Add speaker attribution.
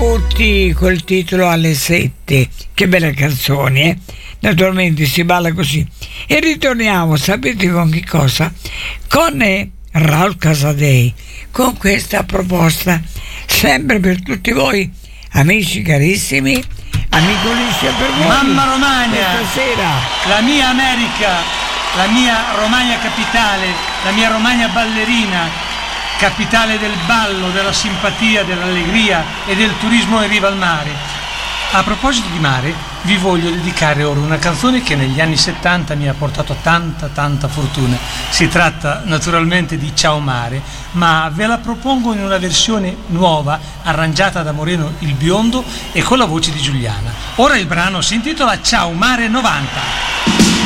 Speaker 1: tutti, col titolo Alle 7. Che belle canzoni, eh? Naturalmente si balla così. E ritorniamo, sapete con che cosa? Con Raul Casadei, con questa proposta, sempre per tutti voi, amici carissimi, amicoli sia per voi.
Speaker 2: Mamma Romagna,
Speaker 1: stasera.
Speaker 2: La mia America, la mia Romagna capitale, la mia Romagna ballerina, capitale del ballo, della simpatia, dell'allegria e del turismo in riva al mare. A proposito di mare, vi voglio dedicare ora una canzone che negli anni 70 mi ha portato tanta fortuna. Si tratta naturalmente di Ciao Mare, ma ve la propongo in una versione nuova, arrangiata da Moreno il Biondo e con la voce di Giuliana. Ora il brano si intitola Ciao Mare 90.